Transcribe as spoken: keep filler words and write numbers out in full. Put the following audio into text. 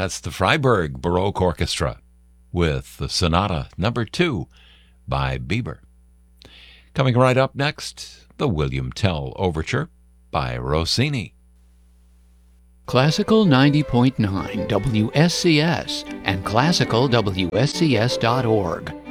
That's the Freiburg Baroque Orchestra with the Sonata Number Two by Bieber. Coming right up next, the William Tell Overture by Rossini. Classical ninety point nine W S C S and classical W S C S dot org